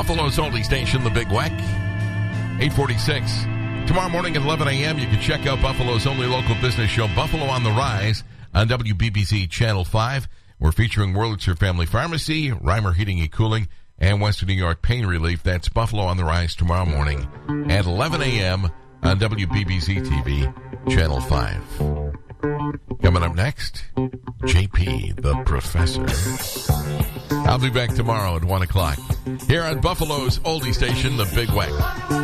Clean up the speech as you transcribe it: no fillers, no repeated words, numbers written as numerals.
Buffalo's oldie station, The Big Weck. 846. Tomorrow morning at 11 a.m., you can check out Buffalo's only local business show, Buffalo on the Rise, on WBBZ Channel 5. We're featuring Wurlitzer Family Pharmacy, Reimer Heating and Cooling, and Western New York Pain Relief. That's Buffalo on the Rise tomorrow morning at 11 a.m. on WBBZ TV, Channel 5. Coming up next, JP the Professor. I'll be back tomorrow at 1 o'clock here on Buffalo's oldie station, The Big Weck.